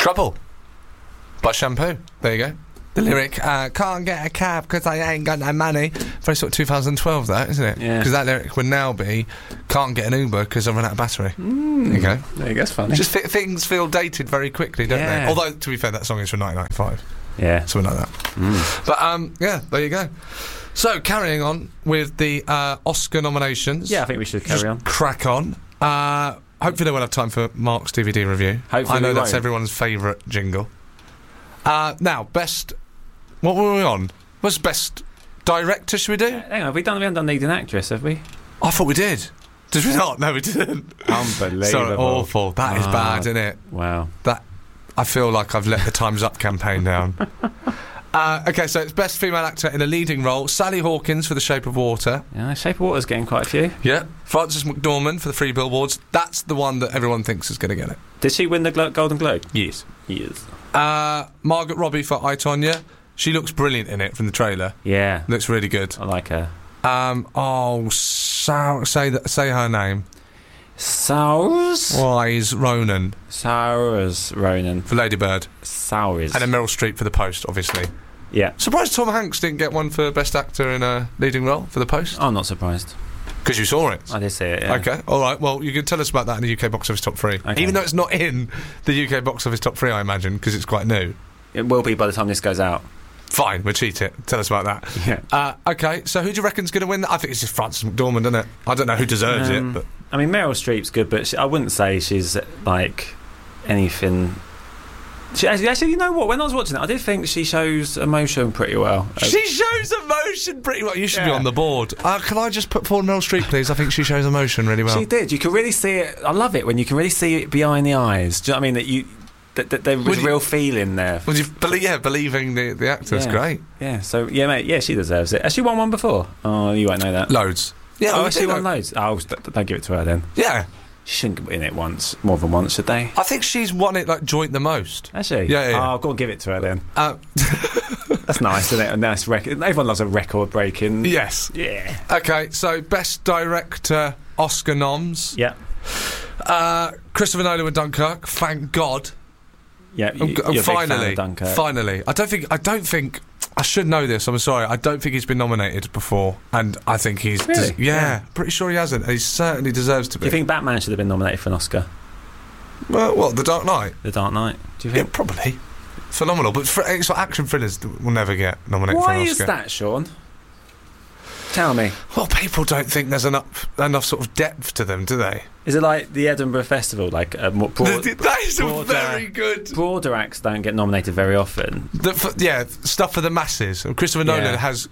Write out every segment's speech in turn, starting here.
Trouble by Shampoo. There you go. The lyric, can't get a cab because I ain't got no money. Very sort of 2012, that, isn't it? Yeah. Because that lyric would now be, can't get an Uber because I've run out of battery. There you go. There you go, that's funny. Just things feel dated very quickly, don't they? Although, to be fair, that song is from 1995. Yeah. Something like that. But, yeah, there you go. So, carrying on with the Oscar nominations. Yeah, I think we should carry on. Crack on. Hopefully we'll have time for Mark's DVD review. Hopefully I know we that's won't. everyone's favourite jingle. Now, best... What were we on? What's best director, should we do? Hang on, we haven't done leading actress, have we? I thought we did. Did we not? No, we didn't. Unbelievable. Sorry, awful. That is bad, isn't it? Wow. I feel like I've let the Time's Up campaign down. Okay, so it's best female actor in a leading role. Sally Hawkins for The Shape of Water. Yeah, Shape of Water's getting quite a few. Yeah. Frances McDormand for The Three Billboards. That's the one that everyone thinks is going to get it. Did she win the Golden Globe? Yes. Yes. Margaret Robbie for I, Tonya. She looks brilliant in it from the trailer. Yeah. Looks really good. I like her. Say her name. Saoirse? Wise Ronan Saoirse Ronan. for Lady Bird. Saoirse. And then Meryl Streep for The Post, obviously. Yeah. Surprised Tom Hanks didn't get one for Best Actor in a leading role for The Post? I'm not surprised. Because you saw it. I did see it, yeah. Okay, alright, well, you can tell us about that in the UK box office top 3. Okay. Even though it's not in the UK box office top 3, I imagine, because it's quite new. It will be by the time this goes out. Fine, we'll cheat it. Tell us about that. Yeah. Okay, so who do you reckon's going to win? I think it's just Frances McDormand, isn't it? I don't know who deserves it, but... I mean, Meryl Streep's good, but I wouldn't say she's, like, anything... Actually, you know what? When I was watching it, I did think she shows emotion pretty well. She shows emotion pretty well. You should be on the board. Can I just put forward Meryl Streep, please? I think she shows emotion really well. She did. You can really see it. I love it when you can really see it behind the eyes. Do you know what I mean? That there was real feeling there. Would you believing the actor's great. Yeah, so, yeah, mate, yeah, she deserves it. Has she won one before? Oh, you won't know that. Loads. Yeah, oh, has she won loads? Oh, don't give it to her then. Yeah. She shouldn't win it more than once, should they? I think she's won it, like, joint the most. Has she? Yeah. Oh, go and give it to her then. That's nice, isn't it? A nice record. Everyone loves a record breaking. Yes. Yeah. Okay, so Best Director Oscar noms. Yeah. Christopher Nolan with Dunkirk, thank God. Yeah, you're a big fan of Dunkirk. Finally. I don't think I should know this, I'm sorry. I don't think he's been nominated before, and I think he's... Really? Pretty sure he hasn't. He certainly deserves to be. Do you think Batman should have been nominated for an Oscar? Well, what, The Dark Knight? The Dark Knight. Do you think? Yeah, probably. Phenomenal, but for action thrillers will never get nominated for an Oscar. Why is that, Sean? Tell me. Well, people don't think there's enough sort of depth to them, do they? Is it like the Edinburgh Festival? Like more that is very good. Broader acts don't get nominated very often. Stuff for the masses. And Christopher Nolan has,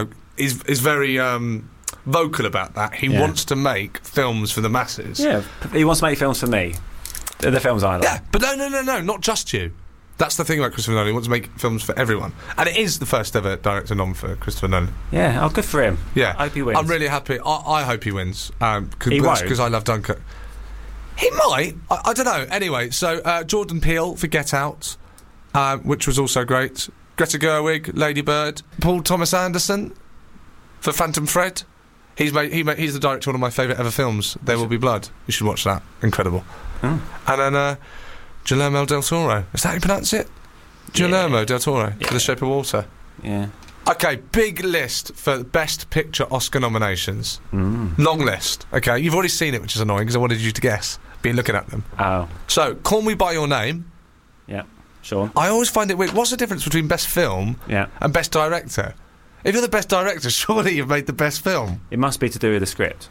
is very vocal about that. He wants to make films for the masses. Yeah, he wants to make films for me. The films I like. Yeah, but no, not just you. That's the thing about Christopher Nolan. He wants to make films for everyone. And it is the first ever director nom for Christopher Nolan. Yeah, good for him. Yeah. I hope he wins. I'm really happy. I hope he wins. He won't. Because I love Dunkirk. He might. I don't know. Anyway, so Jordan Peele for Get Out, which was also great. Greta Gerwig, Lady Bird. Paul Thomas Anderson for Phantom Thread. He's the director of one of my favourite ever films, There Will Be Blood. You should watch that. Incredible. And then... Guillermo del Toro. Is that how you pronounce it? Guillermo del Toro for The Shape of Water. Yeah. Okay, big list for Best Picture Oscar nominations. Long list. Okay, you've already seen it, which is annoying because I wanted you to guess. Been looking at them. Oh. So, Call Me By Your Name. Yeah, sure. I always find it weird. What's the difference between Best Film and Best Director? If you're the Best Director, surely you've made the best film. It must be to do with the script,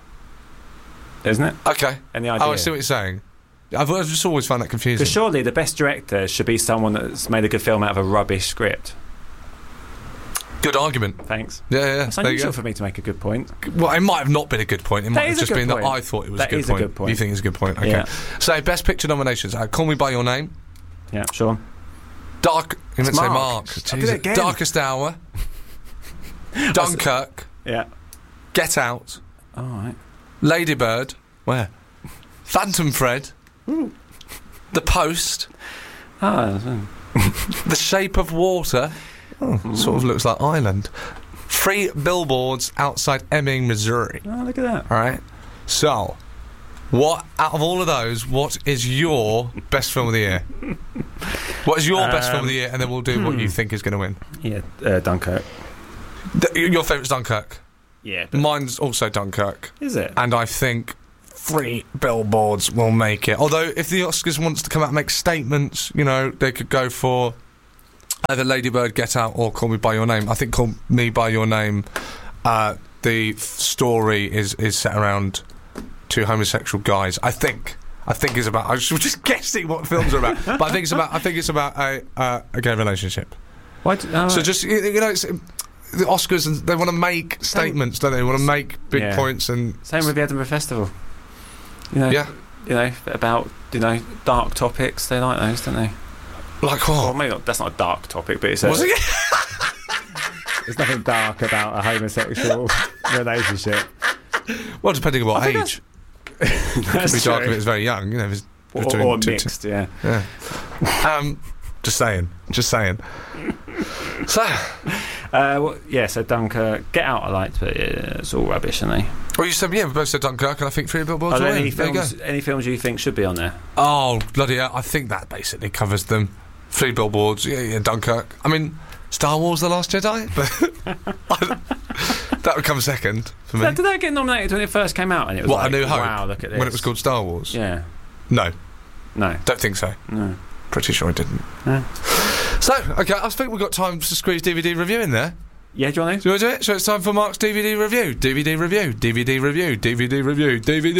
isn't it? Okay. And the idea. Oh, I see what you're saying. I've just always found that confusing. Because surely the best director should be someone that's made a good film out of a rubbish script. Good argument. Thanks. Yeah. It's unusual for me to make a good point. Well, it might have not been a good point. It might have just been that I thought it was a good point. A good point. You think it's a good point? Okay. Yeah. So, Best Picture nominations. Call Me By Your Name. Yeah, sure. You meant to say Mark. Darkest Hour. Dunkirk. Yeah. Get Out. All right. Lady Bird. Where? Phantom Thread. The Post. The Shape of Water. Sort of looks like Ireland. 3 billboards outside Ebbing, Missouri. Oh, look at that. All right. So, out of all of those, what is your best film of the year? What is your best film of the year? And then we'll do what you think is going to win. Yeah, Dunkirk. Your favourite's Dunkirk? Yeah. Mine's also Dunkirk. Is it? And I think 3 Billboards will make it. Although, if the Oscars wants to come out and make statements, you know, they could go for either Lady Bird, Get Out, or Call Me By Your Name. I think Call Me By Your Name, the story is set around 2 homosexual guys. I think it's about. I was just guessing what films are about, but I think it's about a gay relationship. Why? So just you know, it's, the Oscars, and they want to make statements, don't they? They want to make big points. And same with the Edinburgh Festival. You know, you know, about, you know, dark topics. They like those, don't they? Like what? Well, maybe not, that's not a dark topic, but it's. Was it? There's nothing dark about a homosexual relationship. Well, depending on what age. It could be dark if it's very young, you know. If it's or mixed, yeah. Just saying. So, so Dunkirk, Get Out I liked, but it's all rubbish, isn't they? Well, you said, we both said Dunkirk, and I think 3 Billboards will win. Any films you think should be on there? Oh, bloody hell, I think that basically covers them. 3 Billboards, Dunkirk. I mean, Star Wars The Last Jedi, but that would come second for me. Did that get nominated when it first came out? And it was A New Hope? Wow, look at this. When it was called Star Wars? Yeah. No. Don't think so. No. Pretty sure it didn't. No. So, okay, I think we've got time to squeeze DVD review in there. Yeah, do you want to? Do you want to do it? So it's time for Mark's DVD review. DVD review. DVD review. DVD review. DVD